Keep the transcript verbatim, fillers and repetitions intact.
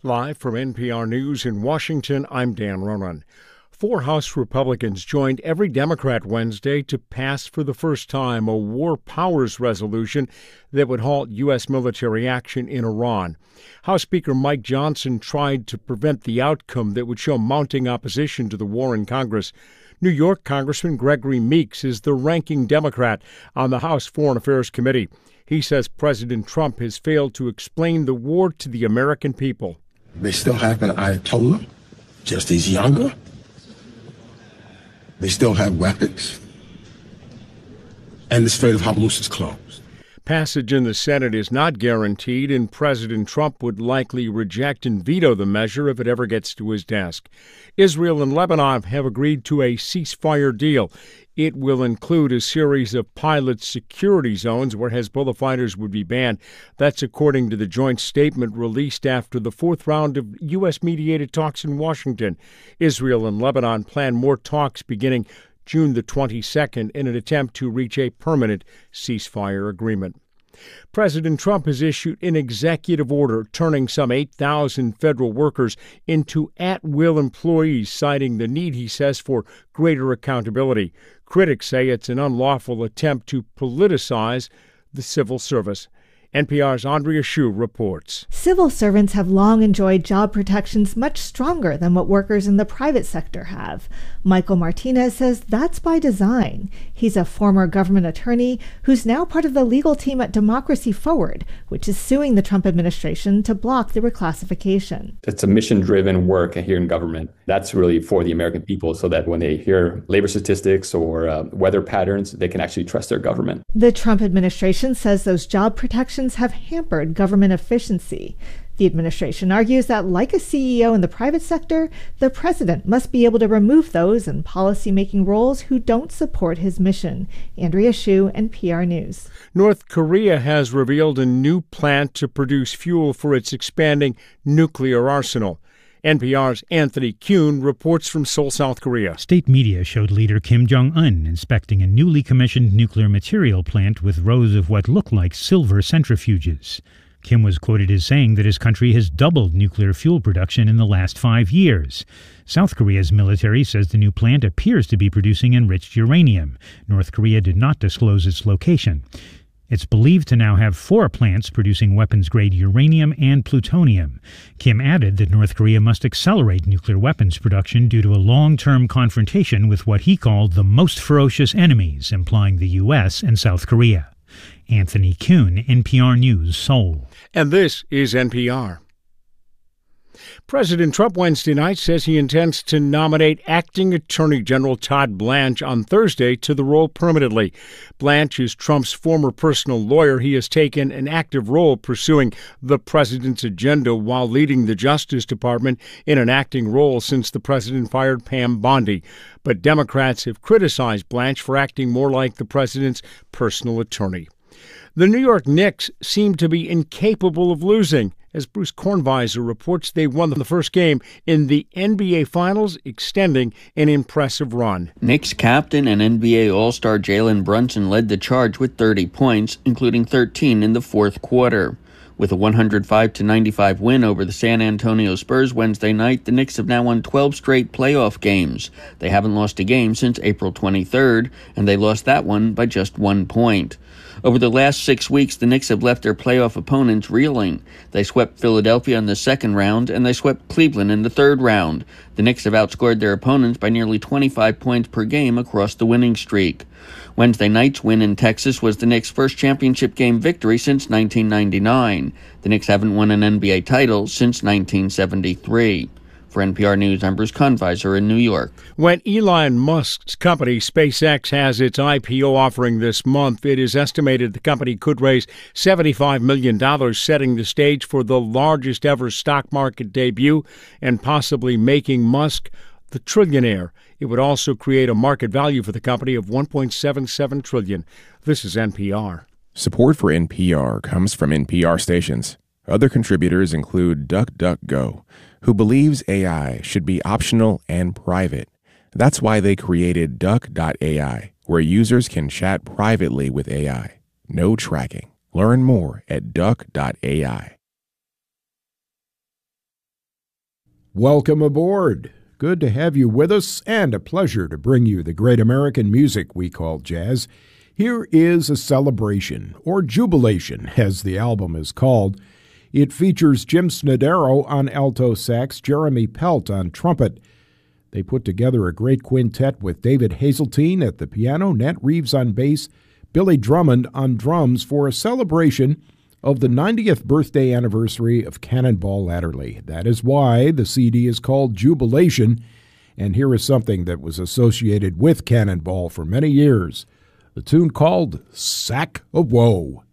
Live from N P R News in Washington, I'm Dan Ronan. Four House Republicans joined every Democrat Wednesday to pass for the first time a war powers resolution that would halt U S military action in Iran. House Speaker Mike Johnson tried to prevent the outcome that would show mounting opposition to the war in Congress. New York Congressman Gregory Meeks is the ranking Democrat on the House Foreign Affairs Committee. He says President Trump has failed to explain the war to the American people. They still have an Ayatollah, just as younger. They still have weapons. And the Strait of Hormuz is closed. Passage in the Senate is not guaranteed, and President Trump would likely reject and veto the measure if it ever gets to his desk. Israel and Lebanon have agreed to a ceasefire deal. It will include a series of pilot security zones where Hezbollah fighters would be banned. That's according to the joint statement released after the fourth round of U S-mediated talks in Washington. Israel and Lebanon plan more talks beginning June the twenty-second in an attempt to reach a permanent ceasefire agreement. President Trump has issued an executive order turning some eight thousand federal workers into at-will employees, citing the need, he says, for greater accountability. Critics say it's an unlawful attempt to politicize the civil service. N P R's Andrea Hsu reports. Civil servants have long enjoyed job protections much stronger than what workers in the private sector have. Michael Martinez says that's by design. He's a former government attorney who's now part of the legal team at Democracy Forward, which is suing the Trump administration to block the reclassification. It's a mission-driven work here in government. That's really for the American people so that when they hear labor statistics or uh, weather patterns, they can actually trust their government. The Trump administration says those job protections have hampered government efficiency. The administration argues that, like a C E O in the private sector, the president must be able to remove those in policy-making roles who don't support his mission. Andrea Hsu, N P R News. North Korea has revealed a new plant to produce fuel for its expanding nuclear arsenal. N P R's Anthony Kuhn reports from Seoul, South Korea. State media showed leader Kim Jong-un inspecting a newly commissioned nuclear material plant with rows of what look like silver centrifuges. Kim was quoted as saying that his country has doubled nuclear fuel production in the last five years. South Korea's military says the new plant appears to be producing enriched uranium. North Korea did not disclose its location. It's believed to now have four plants producing weapons-grade uranium and plutonium. Kim added that North Korea must accelerate nuclear weapons production due to a long-term confrontation with what he called the most ferocious enemies, implying the U S and South Korea. Anthony Kuhn, N P R News, Seoul. And this is N P R. President Trump Wednesday night says he intends to nominate Acting Attorney General Todd Blanche on Thursday to the role permanently. Blanche is Trump's former personal lawyer. He has taken an active role pursuing the president's agenda while leading the Justice Department in an acting role since the president fired Pam Bondi. But Democrats have criticized Blanche for acting more like the president's personal attorney. The New York Knicks seem to be incapable of losing. As Bruce Kornweiser reports, they won the first game in the N B A Finals, extending an impressive run. Knicks captain and N B A All-Star Jalen Brunson led the charge with thirty points, including thirteen in the fourth quarter. With a one hundred five to ninety-five win over the San Antonio Spurs Wednesday night, the Knicks have now won twelve straight playoff games. They haven't lost a game since April twenty-third, and they lost that one by just one point. Over the last six weeks, the Knicks have left their playoff opponents reeling. They swept Philadelphia in the second round, and they swept Cleveland in the third round. The Knicks have outscored their opponents by nearly twenty-five points per game across the winning streak. Wednesday night's win in Texas was the Knicks' first championship game victory since nineteen ninety-nine. The Knicks haven't won an N B A title since nineteen seventy-three. For N P R News, I'm Bruce Kornweiser in New York. When Elon Musk's company SpaceX has its I P O offering this month, it is estimated the company could raise seventy-five million dollars, setting the stage for the largest ever stock market debut and possibly making Musk the trillionaire. It would also create a market value for the company of one point seven seven trillion dollars. This is N P R. Support for N P R comes from N P R stations. Other contributors include DuckDuckGo, who believes A I should be optional and private. That's why they created Duck dot A I, where users can chat privately with A I. No tracking. Learn more at Duck dot A I. Welcome aboard. Good to have you with us, and a pleasure to bring you the great American music we call jazz. Here is a celebration, or jubilation, as the album is called. It features Jim Snodero on alto sax, Jeremy Pelt on trumpet. They put together a great quintet with David Hazeltine at the piano, Nat Reeves on bass, Billy Drummond on drums for a celebration of the ninetieth birthday anniversary of Cannonball Adderley. That is why the C D is called Jubilation, and here is something that was associated with Cannonball for many years, the tune called Sack of Woe.